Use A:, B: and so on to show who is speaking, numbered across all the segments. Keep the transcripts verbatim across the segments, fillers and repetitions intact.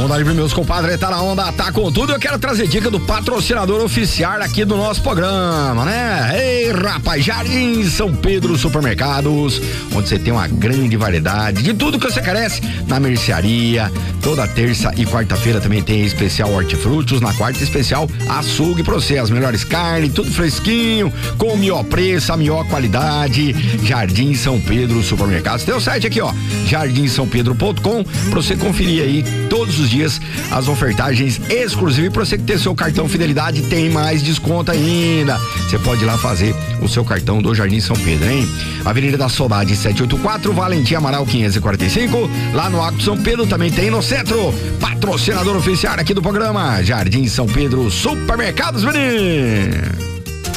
A: Onda Livre, meus compadres, tá na onda, tá com tudo. Eu quero trazer dica do patrocinador oficial aqui do nosso programa, né? Ei, rapaz, Jardim São Pedro Supermercados, onde você tem uma grande variedade de tudo que você carece na mercearia. Toda terça e quarta-feira também tem especial hortifrutos, na quarta especial açougue pra você, as melhores carnes, tudo fresquinho, com o melhor preço, a melhor qualidade. Jardim São Pedro Supermercados. Tem o site aqui, ó, jardim são pedro ponto com, pra você conferir aí todos os dias as ofertagens exclusivas. E pra você que tem seu cartão Fidelidade, tem mais desconto ainda. Você pode ir lá fazer o seu cartão do Jardim São Pedro, hein? Avenida da Saudade setecentos e oitenta e quatro, Valentim Amaral quinhentos e quarenta e cinco. Lá no Acto São Pedro também tem no centro. Patrocinador oficial aqui do programa, Jardim São Pedro Supermercados, menino.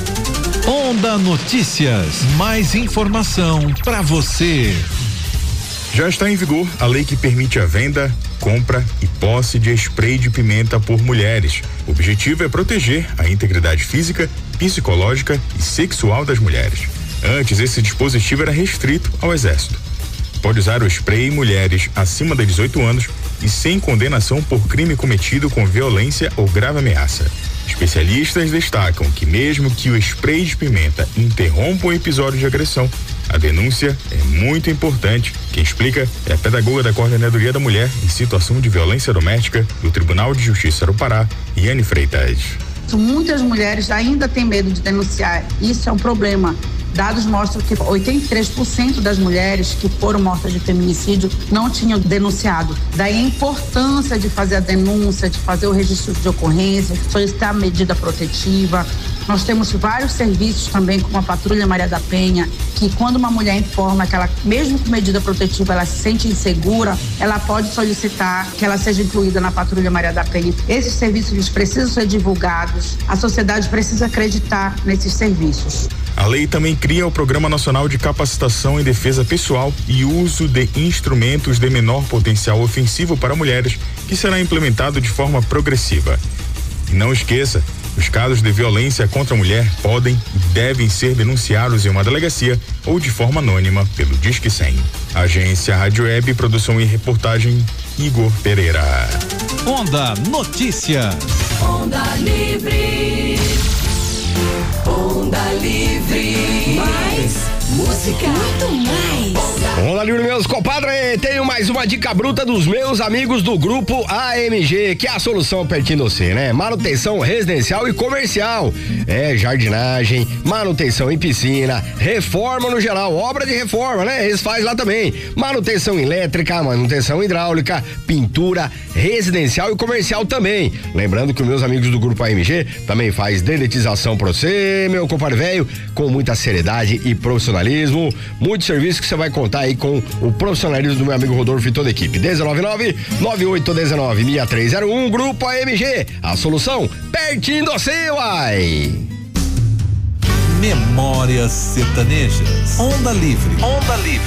B: Onda Notícias, mais informação pra você.
C: Já está em vigor a lei que permite a venda, compra e posse de spray de pimenta por mulheres. O objetivo é proteger a integridade física, psicológica e sexual das mulheres. Antes, esse dispositivo era restrito ao Exército. Pode usar o spray mulheres acima de dezoito anos e sem condenação por crime cometido com violência ou grave ameaça. Especialistas destacam que mesmo que o spray de pimenta interrompa o episódio de agressão, a denúncia é muito importante. Quem explica é a pedagoga da Coordenadoria da Mulher em Situação de Violência Doméstica do Tribunal de Justiça do Pará, Iane Freitas.
D: Muitas mulheres ainda têm medo de denunciar. Isso é um problema. Dados mostram que oitenta e três por cento das mulheres que foram mortas de feminicídio não tinham denunciado. Daí a importância de fazer a denúncia, de fazer o registro de ocorrência, solicitar a medida protetiva. Nós temos vários serviços também, como a Patrulha Maria da Penha, que quando uma mulher informa que ela, mesmo com medida protetiva, ela se sente insegura, ela pode solicitar que ela seja incluída na Patrulha Maria da Penha. Esses serviços eles precisam ser divulgados, a sociedade precisa acreditar nesses serviços.
C: A lei também cria o Programa Nacional de Capacitação em Defesa Pessoal e Uso de Instrumentos de Menor Potencial Ofensivo para Mulheres, que será implementado de forma progressiva. E não esqueça, os casos de violência contra a mulher podem e devem ser denunciados em uma delegacia ou de forma anônima pelo Disque cem. Agência Rádio Web, produção e reportagem, Igor Pereira.
B: Onda Notícias.
E: Onda Livre. Onda Livre. Mais música. Muito mais.
A: Olá, Livre, meus compadres. Tenho mais uma dica bruta dos meus amigos do grupo A M G, que é a solução pertinho de você, né? Manutenção residencial e comercial. É, jardinagem, manutenção em piscina, reforma no geral, obra de reforma, né? Eles fazem lá também. Manutenção elétrica, manutenção hidráulica, pintura residencial e comercial também. Lembrando que os meus amigos do grupo A M G também faz dedetização pra você, meu compadre velho, com muita seriedade e profissionalismo. Muito serviço que você vai contar aí com o profissionalismo do meu amigo Rodolfo e toda a equipe. dezenove nove nove oito um nove seis três zero um, Grupo A M G, a solução pertinho do seu, uai.
B: Memórias sertanejas. Onda Livre. Onda Livre.